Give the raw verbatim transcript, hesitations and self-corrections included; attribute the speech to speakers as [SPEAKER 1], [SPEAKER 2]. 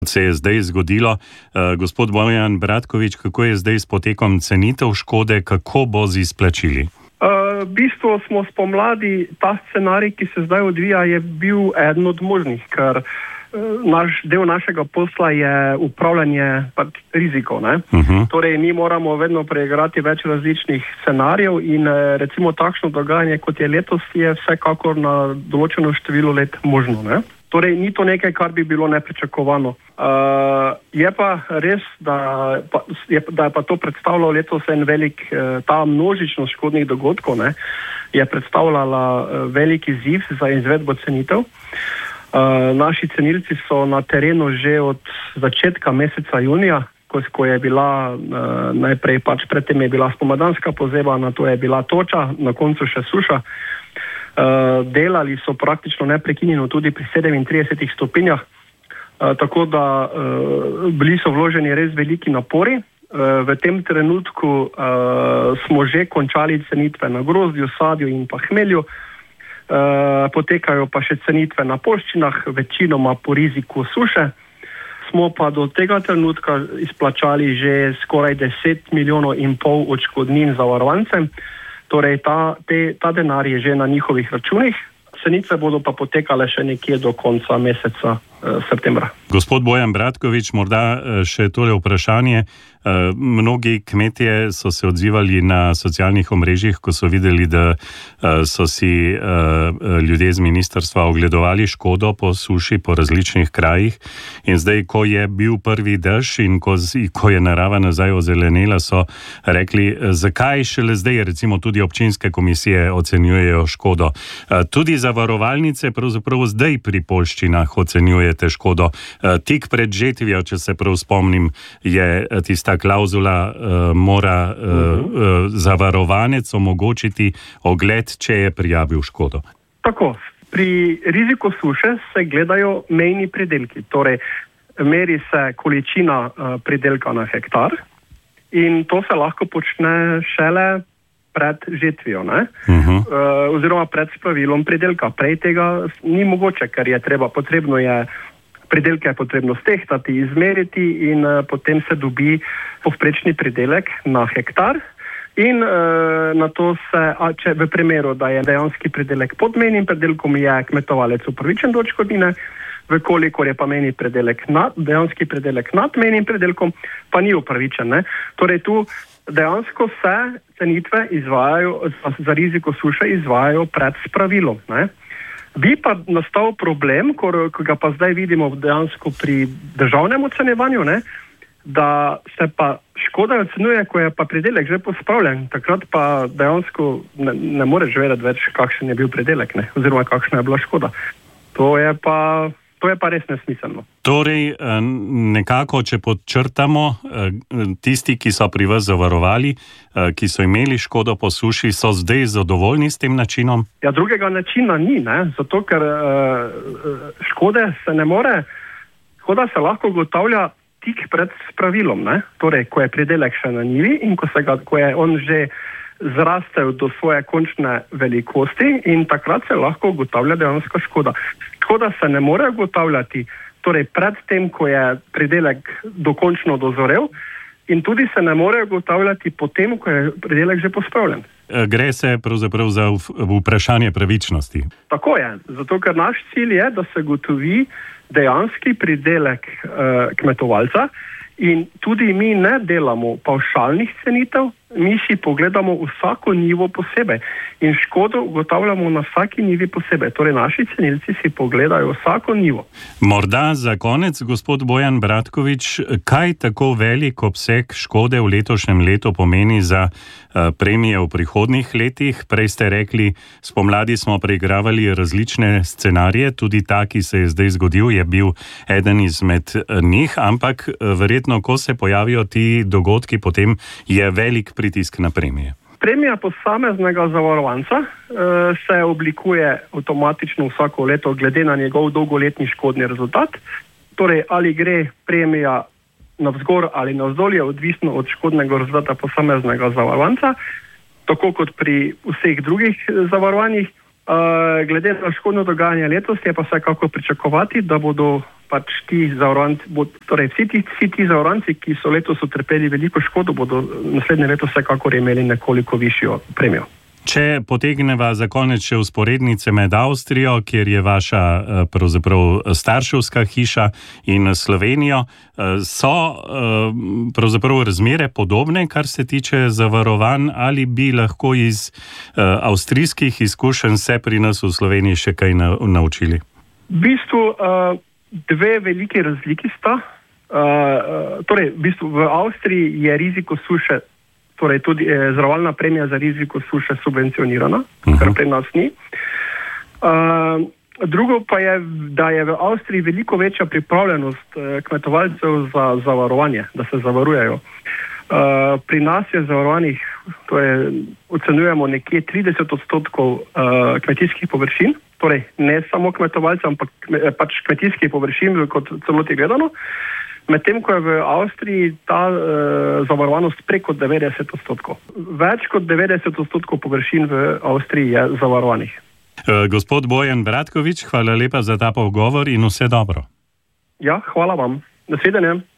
[SPEAKER 1] se je zdaj zgodilo. Uh, gospod Bojan Bratkovič, kako je zdaj s potekom cenitev škode, kako bo z izplačili?
[SPEAKER 2] Uh, v bistvu smo spomladi, ta scenarij, ki se zdaj odvija, je bil eden od možnih, ker naš, del našega posla je upravljanje rizikov. Ne? Uh-huh. Torej, mi moramo vedno preigrati več različnih scenarijev in recimo takšno dogajanje, kot je letos, je vsekakor na določeno število let možno. Ne? Torej, ni to nekaj, kar bi bilo nepričakovano. Uh, je pa res, da, pa, je, da je pa to predstavljalo letos en velik, ta množičnost škodnih dogodkov, ne, je predstavljala velik izziv za izvedbo cenitev. Uh, naši cenilci so na terenu že od začetka meseca junija, ko, ko je bila uh, najprej pač predtem je bila spomladanska pozeba, na to je bila toča, na koncu še suša. Uh, delali so praktično neprekinjeno tudi pri sedemintridesetih stopinjah, uh, tako da uh, bili so vloženi res veliki napori. Uh, v tem trenutku uh, smo že končali cenitve na grozdju, sadju in pa hmelju. Uh, potekajo pa še cenitve na poljščinah, večinoma po riziku suše. Smo pa do tega trenutka izplačali že skoraj deset milijonov in pol odškodnin zavarovancem. Torej, ta, te, ta denar je že na njihovih računih. Cenitve bodo pa potekale še nekje do konca meseca eh, septembra.
[SPEAKER 1] Gospod Bojan Bratkovič, morda še tole vprašanje. Uh, mnogi kmetje so se odzivali na socialnih omrežjih, ko so videli, da uh, so si uh, ljudje z ministrstva ogledovali škodo po suši po različnih krajih. In zdaj, ko je bil prvi dež in ko, ko je narava nazaj ozelenela, so rekli, zakaj šele zdaj, recimo tudi občinske komisije ocenjujejo škodo. Uh, tudi zavarovalnice pravzaprav zdaj pri poljščinah ocenjujete škodo. Uh, tik pred žetvijo, če se prav spomnim, je tista ta klauzula uh, mora uh, uh, zavarovanec omogočiti ogled, če je prijavil škodo.
[SPEAKER 2] Tako, pri riziku suše se gledajo mejni pridelki, torej meri se količina uh, pridelka na hektar in to se lahko počne šele pred žetvijo, ne? Uh-huh. Uh, oziroma pred spravilom pridelka. Prej tega ni mogoče, ker je treba, potrebno je pridelke je potrebno stehtati, izmeriti in uh, potem se dobi povprečni pridelek na hektar in uh, na to se, a če v primeru, da je dejanski pridelek pod mejnim pridelkom, je kmetovalec upravičen do odškodnine, vkolikor je pa mejni pridelek nad, dejanski pridelek nad mejnim pridelkom, pa ni upravičen. Ne? Torej tu dejansko se cenitve izvajajo, za, za riziko suše izvajajo pred spravilom. Ne? Bi pa nastal problem, ko, ko ga pa zdaj vidimo dejansko pri državnem ocenjevanju, ne, da se pa škoda ocenjuje, ko je pa pridelek že pospravljen. Takrat pa dejansko ne, ne moreš vedeti več, kakšen je bil pridelek, ne, oziroma kakšna je bila škoda. To je pa, to je pa res nesmiselno.
[SPEAKER 1] Torej, nekako, če podčrtamo, tisti, ki so pri vas zavarovali, ki so imeli škodo po suši, so zdaj zadovoljni s tem načinom?
[SPEAKER 2] Ja, drugega načina ni, ne? Zato ker škode se ne more, škoda se lahko ugotavlja tik pred spravilom, ne? Torej, ko je pridelek še na njivi in ko, se ga, ko je on že zrastel do svoje končne velikosti in takrat se lahko ugotavlja dejansko škoda. Škoda se ne more ugotavljati torej pred tem, ko je pridelek dokončno dozorel in tudi se ne more ugotavljati potem, ko je pridelek že pospravljen.
[SPEAKER 1] Gre se pravzaprav za vprašanje pravičnosti.
[SPEAKER 2] Tako je, zato ker naš cilj je, da se gotovi dejanski pridelek eh, kmetovalca in tudi mi ne delamo pavšalnih cenitev, mi si pogledamo vsako njivo posebej in škodo ugotavljamo na vsaki njivi posebej. Torej, naši cenilci si pogledajo vsako njivo.
[SPEAKER 1] Morda za konec, gospod Bojan Bratkovič, kaj tako velik obseg škode v letošnjem letu pomeni za uh, premije v prihodnjih letih? Prej ste rekli, spomladi smo preigravali različne scenarije, tudi ta, ki se je zdaj zgodil, je bil eden izmed njih, ampak verjetno, ko se pojavijo ti dogodki, potem je velik pritisk na premije.
[SPEAKER 2] Premija posameznega zavarovanca e, se oblikuje avtomatično vsako leto glede na njegov dolgoletni škodni rezultat. Torej, ali gre premija navzgor ali navzdol, je odvisno od škodnega rezultata posameznega zavarovanca, tako kot pri vseh drugih zavarovanjih. Uh, glede na škodno dogajanje letos je pa vsekako pričakovati, da bodo pač ti zavarovanci, bod, torej vsi ti, vsi ti zavarovanci, ki so letos utrpeli veliko škodo, bodo naslednje leto vsekakor imeli nekoliko višjo premijo.
[SPEAKER 1] Če potegneva za konec še usporednice med Avstrijo, kjer je vaša pravzaprav starševska hiša, in Slovenijo, so pravzaprav razmere podobne, kar se tiče zavarovanj, ali bi lahko iz avstrijskih izkušenj se pri nas v Sloveniji še kaj naučili?
[SPEAKER 2] V bistvu dve veliki razliki sta. Torej, v bistvu v Avstriji je riziko suše, torej tudi eh, zavarovalna premija za riziko suše subvencionirana, uh-huh. kar pri nas ni. Uh, drugo pa je, da je v Avstriji veliko večja pripravljenost eh, kmetovalcev za zavarovanje, da se zavarujejo. Uh, pri nas je zavarovanih, to je, ocenjujemo nekje trideset odstotkov uh, kmetijskih površin, torej ne samo kmetovalcev, ampak pač kmetijskih površin kot celoti gledano. Medtem ko je v Avstriji ta e, zavarovanost preko devetdeset odstotkov. Več kot devetdeset odstotkov površin v Avstriji je zavarovanih.
[SPEAKER 1] E, gospod Bojan Bratkovič, hvala lepa za ta pogovor in vse dobro.
[SPEAKER 2] Ja, hvala vam. Nasvidenje.